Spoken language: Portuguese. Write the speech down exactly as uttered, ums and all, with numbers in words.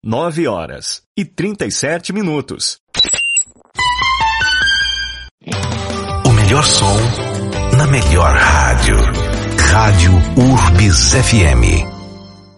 nove horas e trinta e sete minutos. O melhor som na melhor rádio. Rádio Urbis F M.